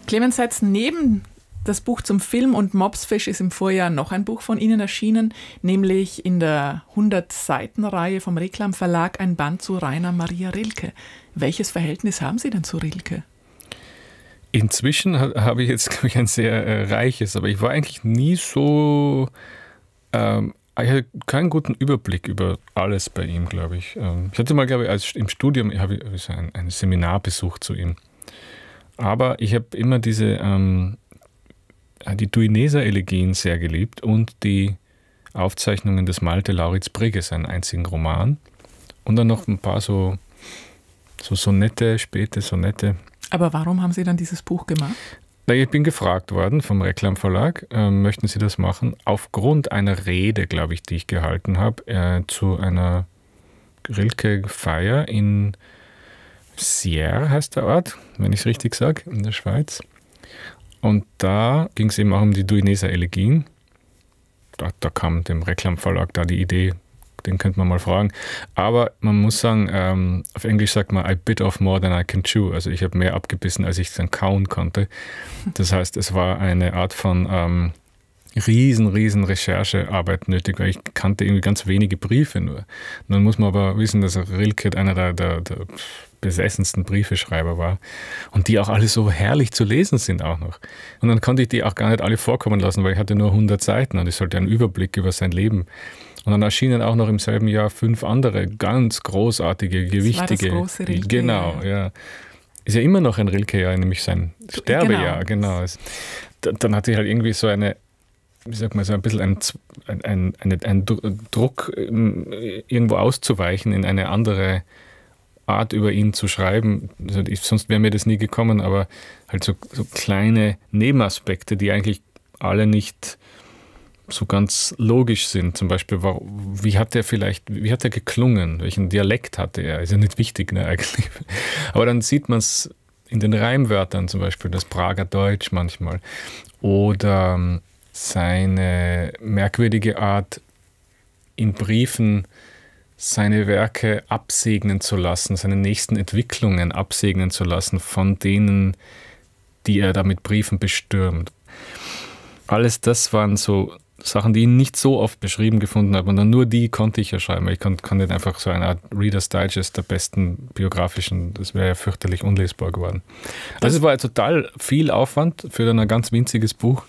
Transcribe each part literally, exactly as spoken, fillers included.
Clemens Seitz, neben das Buch zum Film und Mopsfisch ist im Vorjahr noch ein Buch von Ihnen erschienen, nämlich in der hundert-Seiten-Reihe vom Reklam Verlag ein Band zu Rainer Maria Rilke. Welches Verhältnis haben Sie denn zu Rilke? Inzwischen habe ich jetzt, glaube ich, ein sehr äh, reiches, aber ich war eigentlich nie so, ähm, ich hatte keinen guten Überblick über alles bei ihm, glaube ich. Ähm, ich hatte mal, glaube ich, als im Studium habe ich so ein, ein Seminar besucht zu ihm. Aber ich habe immer diese, ähm, die Duineser-Elegien sehr geliebt und die Aufzeichnungen des Malte Lauritz Brigge, seinen einzigen Roman. Und dann noch ein paar so, so Sonette, späte Sonette. Aber warum haben Sie dann dieses Buch gemacht? Ich bin gefragt worden vom Reklam Verlag, äh, möchten Sie das machen? Aufgrund einer Rede, glaube ich, die ich gehalten habe, äh, zu einer Rilke-Feier in Sierre, heißt der Ort, wenn ich es richtig sage, in der Schweiz. Und da ging es eben auch um die Duineser-Elegien. Da, da kam dem Reklam Verlag da die Idee, den könnte man mal fragen. Aber man muss sagen, ähm, auf Englisch sagt man, I bit off more than I can chew. Also ich habe mehr abgebissen, als ich dann kauen konnte. Das heißt, es war eine Art von ähm, riesen, riesen Recherchearbeit nötig, weil ich kannte irgendwie ganz wenige Briefe nur. Und dann muss man aber wissen, dass Rilke einer der, der, der besessensten Briefeschreiber war und die auch alle so herrlich zu lesen sind auch noch. Und dann konnte ich die auch gar nicht alle vorkommen lassen, weil ich hatte nur hundert Seiten und ich sollte einen Überblick über sein Leben. Und dann erschienen auch noch im selben Jahr fünf andere ganz großartige, gewichtige. Das war das große Rilke. Genau, ja. Ist ja immer noch ein Rilke-Jahr, nämlich sein Sterbejahr, genau. genau. Dann hatte ich halt irgendwie so eine, wie sagt man, so ein bisschen ein, ein, ein, ein Druck, irgendwo auszuweichen, in eine andere Art über ihn zu schreiben. Also ich, sonst wäre mir das nie gekommen, aber halt so, so kleine Nebenaspekte, die eigentlich alle nicht so ganz logisch sind. Zum Beispiel, wie hat er vielleicht, wie hat er geklungen? Welchen Dialekt hatte er? Ist ja nicht wichtig, ne, eigentlich. Aber dann sieht man es in den Reimwörtern, zum Beispiel das Prager Deutsch manchmal. Oder seine merkwürdige Art, in Briefen seine Werke absegnen zu lassen, seine nächsten Entwicklungen absegnen zu lassen von denen, die er da mit Briefen bestürmt. Alles das waren so Sachen, die ich nicht so oft beschrieben gefunden habe und dann nur die konnte ich ja schreiben. Ich konnte, konnte nicht einfach so eine Art Reader's Digest der besten biografischen, das wäre ja fürchterlich unlesbar geworden. Also es war ja total viel Aufwand für dann ein ganz winziges Buch.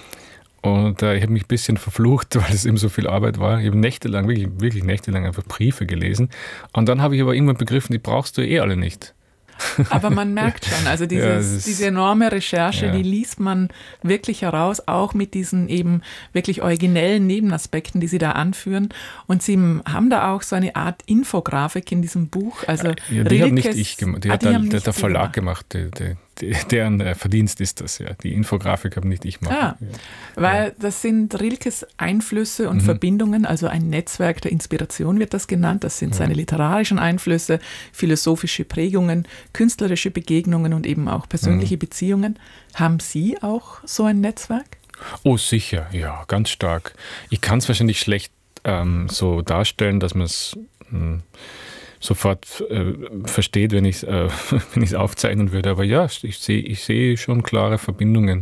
Und äh, ich habe mich ein bisschen verflucht, weil es eben so viel Arbeit war. Ich habe nächtelang, wirklich, wirklich nächtelang einfach Briefe gelesen. Und dann habe ich aber irgendwann begriffen, die brauchst du eh alle nicht. Aber man merkt schon, also dieses, ja, ist, diese enorme Recherche, ja. die liest man wirklich heraus, auch mit diesen eben wirklich originellen Nebenaspekten, die Sie da anführen. Und Sie haben da auch so eine Art Infografik in diesem Buch. Also ja, die habe nicht ich gemacht, die ah, hat die der, der, der Verlag gemacht, gemacht. Die, die, deren Verdienst ist das ja. Die Infografik habe nicht ich gemacht. Ah, ja. Weil das sind Rilkes Einflüsse und mhm. Verbindungen, also ein Netzwerk der Inspiration wird das genannt. Das sind seine literarischen Einflüsse, philosophische Prägungen, künstlerische Begegnungen und eben auch persönliche mhm. Beziehungen. Haben Sie auch so ein Netzwerk? Oh, sicher, ja, ganz stark. Ich kann es wahrscheinlich schlecht ähm, so darstellen, dass man es hm, sofort äh, versteht, wenn ich es äh, wenn ich es aufzeichnen würde. Aber ja, ich sehe ich seh schon klare Verbindungen.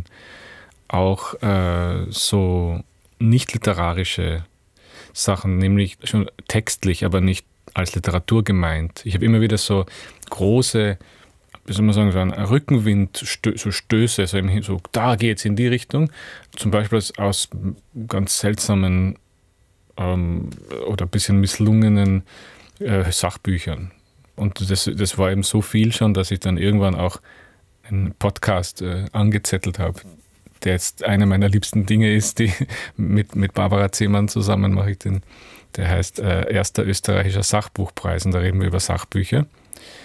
Auch äh, so nicht literarische Sachen, nämlich schon textlich, aber nicht als Literatur gemeint. Ich habe immer wieder so große, wie soll man sagen, so ein Rückenwind, so Stöße, so, im, so da geht es in die Richtung. Zum Beispiel aus ganz seltsamen ähm, oder ein bisschen misslungenen äh, Sachbüchern. Und das, das war eben so viel schon, dass ich dann irgendwann auch einen Podcast äh, angezettelt habe, der jetzt einer meiner liebsten Dinge ist, die mit, mit Barbara Zehmann zusammen mache ich den. Der heißt äh, Erster österreichischer Sachbuchpreis und da reden wir über Sachbücher.